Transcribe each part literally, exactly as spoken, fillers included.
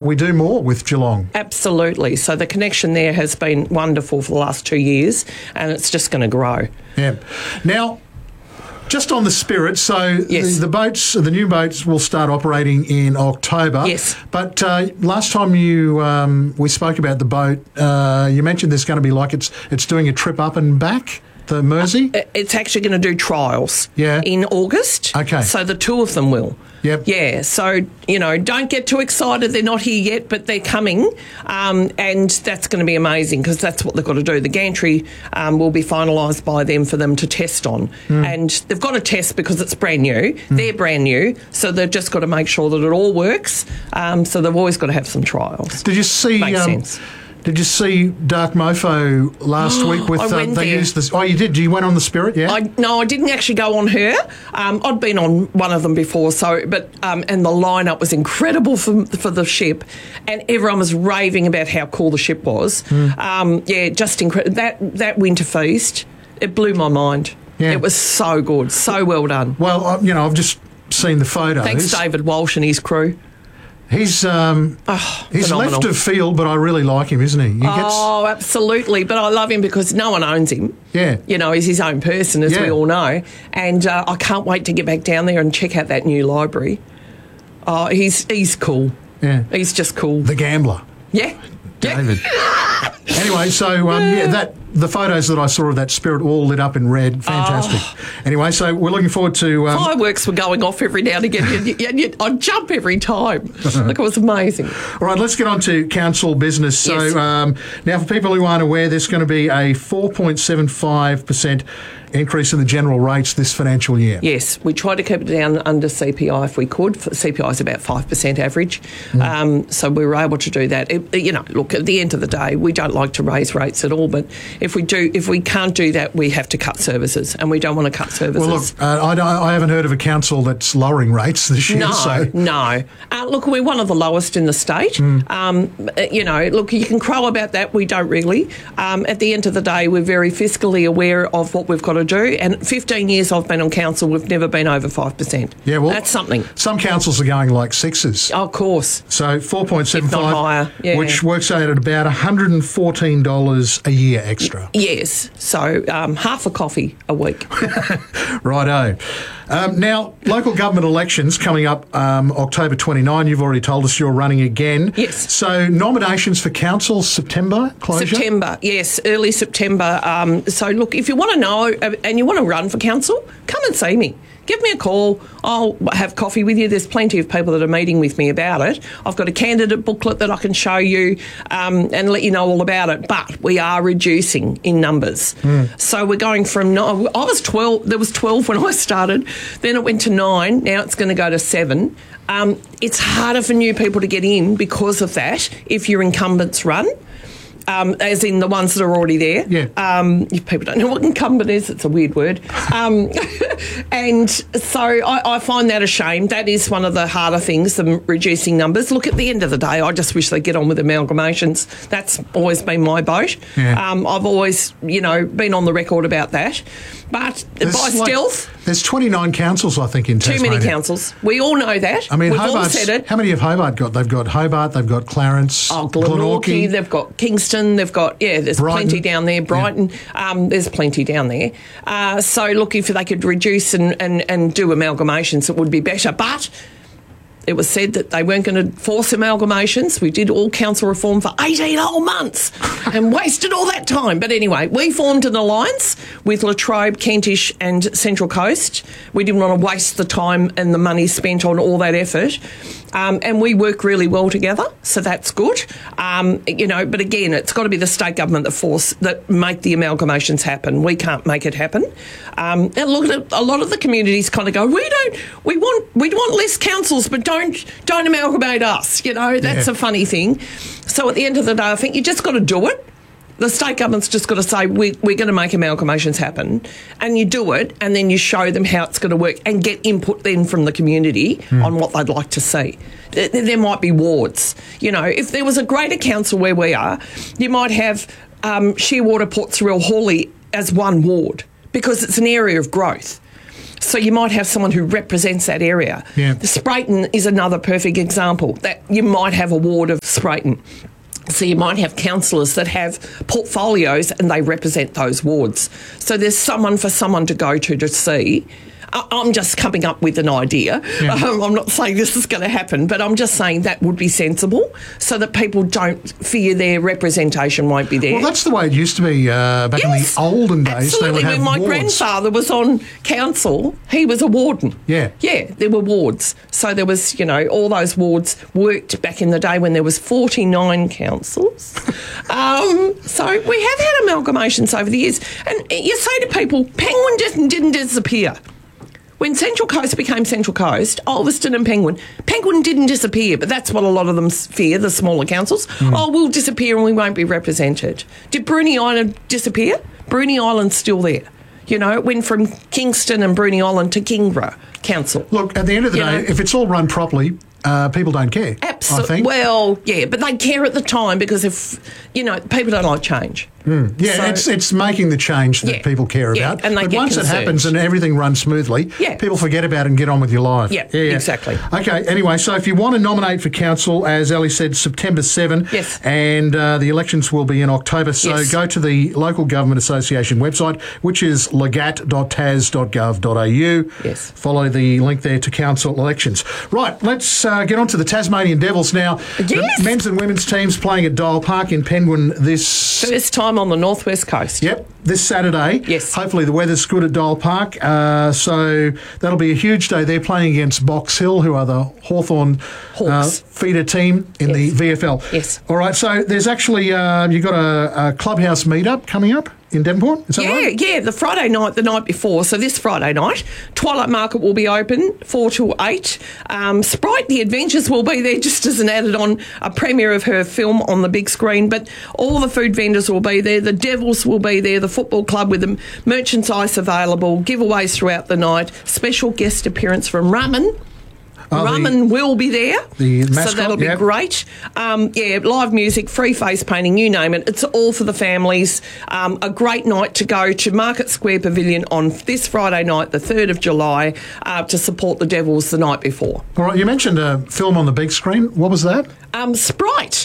we do more with Geelong. Absolutely. So the connection there has been wonderful for the last two years, and it's just going to grow. Yeah. Now, just on the Spirit, so Yes. the, the boats, the new boats will start operating in October. Yes. But uh, last time you um, we spoke about the boat, uh, you mentioned there's going to be like it's it's doing a trip up and back, the Mersey? Uh, It's actually going to do trials Yeah. in August. Okay. So the two of them will. Yep. Yeah, so, you know, don't get too excited. They're not here yet, but they're coming, um, and that's going to be amazing because that's what they've got to do. The gantry um, will be finalised by them for them to test on, Mm. and they've got to test because it's brand new. Mm. They're brand new, so they've just got to make sure that it all works, um, so they've always got to have some trials. Did you see... Makes um, sense. Did you see Dark Mofo last week with... I went they there. used this... Oh, you did? You went on the Spirit, yeah? I, no, I didn't actually go on her. Um, I'd been on one of them before, so but um, and the lineup was incredible for for the ship, and everyone was raving about how cool the ship was. Mm. Um, yeah, just incredible. That that winter feast, it blew my mind. Yeah. It was so good, so well done. Well, uh, you know, I've just seen the photos. Thanks, David Walsh and his crew. He's um, Oh, he's phenomenal. left of field, but I really like him, isn't he? He gets... Oh, absolutely. But I love him because no one owns him. Yeah. You know, he's his own person, as Yeah. we all know. And uh, I can't wait to get back down there and check out that new library. Oh, he's he's cool. Yeah. He's just cool. The Gambler. Yeah. Yeah. David. Anyway, so um, yeah, that the photos that I saw of that Spirit all lit up in red, fantastic. Oh. Anyway, so we're looking forward to. Um, Fireworks were going off every now and again, and you- and you- I'd jump every time. Like, it was amazing. all right, let's get on to council business. So Yes. um, now, for people who aren't aware, there's going to be a four point seven five percent increase in the general rates this financial year. Yes, we tried to keep it down under C P I if we could. C P I is about five percent average. Mm. Um, so we were able to do that. It, you know, look, at the end of the day, we don't like to raise rates at all, but if we do, if we can't do that, we have to cut services, and we don't want to cut services. Well, look, uh, I, don't- I haven't heard of a council that's lowering rates this year. No, so. no. Uh, look, we're one of the lowest in the state. Mm. Um, uh, you know, look, you can crow about that. We don't really. Um, at the end of the day, we're very fiscally aware of what we've got to do. And fifteen years I've been on council, we've never been over five percent. Yeah, well, that's something. Some councils are going like sixes. Oh, of course. So four point seven five, If not higher, yeah. which works out at about one hundred fourteen dollars a year extra. Yes. So um, half a coffee a week. Righto. Um, now, local government elections coming up um, October twenty-ninth. You've already told us you're running again. Yes. So nominations for council, September closure? September, yes, early September. Um, so, look, if you want to know uh, and you want to run for council, come and see me. Give me a call. I'll have coffee with you. There's plenty of people that are meeting with me about it. I've got a candidate booklet that I can show you um, and let you know all about it. But we are reducing in numbers. Mm. So we're going from nine. I was twelve. There was twelve when I started. Then it went to nine. Now it's going to go to seven. Um, it's harder for new people to get in because of that. If your incumbents run. Um, as in the ones that are already there. Yeah. Um, if people don't know what incumbent is, it's a weird word. Um, and so I, I find that a shame. That is one of the harder things, the reducing numbers. Look, at the end of the day, I just wish they'd get on with amalgamations. That's always been my boat. Yeah. Um, I've always, you know, been on the record about that. But There's by like- stealth, There's twenty-nine councils, I think, in too Tasmania. many councils. We all know that. I mean, We've all Hobart's, said it. how many have Hobart got? They've got Hobart, they've got Clarence, Oh, Glenorchy, they've got Kingston, they've got, yeah, there's Brighton. plenty down there. Brighton, um, there's plenty down there. Uh, so, look, if they could reduce and, and, and do amalgamations, it would be better. But it was said that they weren't going to force amalgamations. We did all council reform for eighteen whole months and wasted all that time. But anyway, we formed an alliance with Latrobe, Kentish and Central Coast. We didn't want to waste the time and the money spent on all that effort. Um, and we work really well together, so that's good. Um, you know, but again, it's got to be the state government that force that make the amalgamations happen. We can't make it happen. Um, and look, a lot of the communities kind of go, we don't, we want, we want less councils, but don't, don't amalgamate us. You know, that's Yeah. a funny thing. So at the end of the day, I think you just got to do it. The state government's just got to say, we, we're going to make amalgamations happen, and you do it, and then you show them how it's going to work and get input then from the community mm. on what they'd like to see. There, there might be wards. You know, if there was a greater council where we are, you might have um, Shearwater, Port Surrey, Hawley as one ward because it's an area of growth. So you might have someone who represents that area. Yeah. The Sprayton is another perfect example that you might have a ward of Sprayton. So you might have councillors that have portfolios and they represent those wards. So there's someone for someone to go to to see. I'm just coming up with an idea. Yeah. Um, I'm not saying this is going to happen, but I'm just saying that would be sensible so that people don't fear their representation won't be there. Well, that's the way it used to be uh, back yes, in the olden days. Absolutely. They would have when my wards. grandfather was on council, he was a warden. Yeah. Yeah, there were wards. So there was, you know, all those wards worked back in the day when there was forty-nine councils. um, so we have had amalgamations over the years. And you say to people, Penguin didn't, didn't disappear. When Central Coast became Central Coast, Ulverston and Penguin, Penguin didn't disappear, but that's what a lot of them fear, the smaller councils. Mm. Oh, we'll disappear and we won't be represented. Did Bruny Island disappear? Bruny Island's still there. You know, it went from Kingston and Bruny Island to Kingborough Council. Look, at the end of the you day, know, if it's all run properly, uh, people don't care. Absolutely. Well, yeah, but they care at the time because if, you know, people don't like change. Mm. Yeah, so, it's it's making the change that yeah, people care yeah, about. and they but get once concerned. it happens and everything runs smoothly, yeah. people forget about it and get on with your life. Yeah, yeah, exactly. Okay, anyway, so if you want to nominate for council, as Ellie said, September seventh, yes. and uh, the elections will be in October, so yes. go to the Local Government Association website, which is legat dot tas dot gov dot a u. Yes. Follow the link there to council elections. Right, let's uh, get on to the Tasmanian Devils now. Yes. The men's and women's teams playing at Dial Park in Penguin this... First time on the northwest coast. Yep, this Saturday. Yes. Hopefully the weather's good at Dial Park. Uh, so that'll be a huge day. They're playing against Box Hill, who are the Hawthorn uh, feeder team in yes. the V F L. Yes. All right, so there's actually, uh, you've got a, a clubhouse meetup coming up in Devonport, is that yeah, right? Yeah, the Friday night, the night before. So this Friday night, Twilight Market will be open, four till eight. Um, Sprite The Adventures will be there just as an added on, a premiere of her film on the big screen. But all the food vendors will be there. The Devils will be there. The football club with the merchandise available. Giveaways throughout the night. Special guest appearance from Ramen. Oh, Ramen the, will be there, the mascot, so that'll be yep. great. Um, yeah, live music, free face painting, you name it. It's all for the families. Um, a great night to go to Market Square Pavilion on this Friday night, the third of July, uh, to support the Devils the night before. All right, you mentioned a film on the big screen. What was that? Um, Sprite.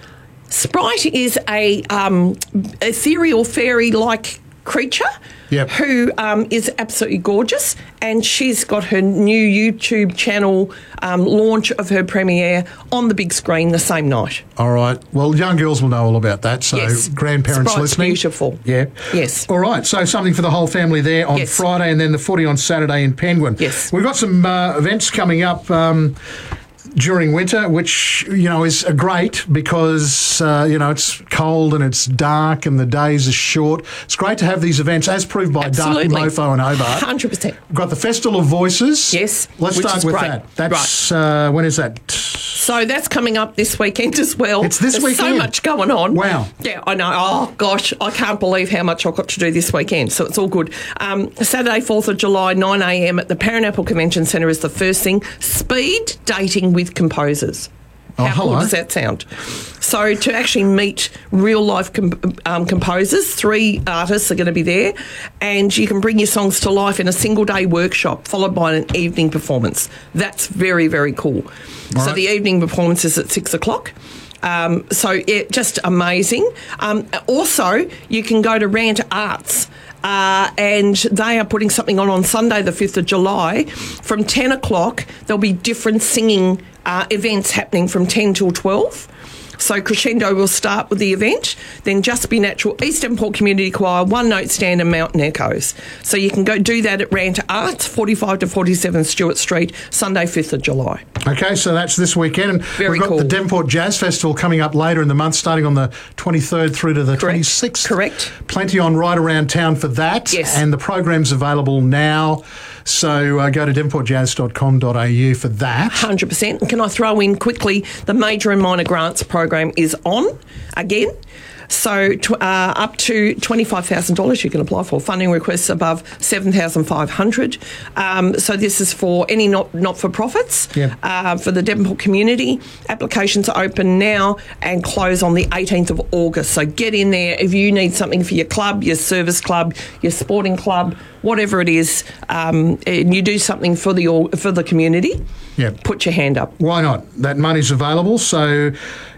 Sprite is a um, ethereal fairy-like creature yep. who um, is absolutely gorgeous, and she's got her new YouTube channel um, launch of her premiere on the big screen the same night. All right. Well, young girls will know all about that, so yes. grandparents Sprite's listening. Beautiful. Yeah. Yes. All right, so something for the whole family there on yes. Friday, and then the footy on Saturday in Penguin. Yes. We've got some uh, events coming up um, during winter, which, you know, is great because, uh, you know, it's cold and it's dark and the days are short. It's great to have these events, as proved by Absolutely. Dark Mofo and Hobart. one hundred percent. We've got the Festival of Voices. Yes. Let's which start is with great. that. That's, right. uh, when is that? So that's coming up this weekend as well. It's this There's weekend? so much going on. Wow. Yeah, I know. Oh, gosh, I can't believe how much I've got to do this weekend, so it's all good. Um, Saturday, fourth of July, nine a m at the Parinapple Convention Centre is the first thing. Speed dating with composers. Oh, How hello. cool does that sound? So to actually meet real-life com- um, composers, three artists are going to be there, and you can bring your songs to life in a single-day workshop followed by an evening performance. That's very, very cool. All so right. the evening performance is at six o'clock. Um, so it just amazing. Um, also, you can go to Rant Arts. Uh, and they are putting something on on Sunday, the fifth of July. From ten o'clock, there'll be different singing uh, events happening from ten till twelve. So Crescendo will start with the event, then Just Be Natural, Eastern Port Community Choir, One Note Stand and Mountain Echoes. So you can go do that at Rant Arts, forty-five to forty-seven Stewart Street, Sunday, fifth of July. Okay, so that's this weekend. And Very we've got cool. the Devonport Jazz Festival coming up later in the month, starting on the twenty-third through to the Correct. twenty-sixth. Correct. Plenty on right around town for that. Yes. And the program's available now. So uh, go to devonport jazz dot com dot a u for that. one hundred percent. And can I throw in quickly, the Major and Minor Grants program is on again. So tw- uh, up to twenty-five thousand dollars you can apply for. Funding requests above seven thousand five hundred dollars. Um, so this is for any not, not-for-profits Yep. uh, for the Devonport community. Applications are open now and close on the eighteenth of August. So get in there if you need something for your club, your service club, your sporting club, whatever it is, um, and you do something for the for the community. Yep. Put your hand up. Why not? That money's available. So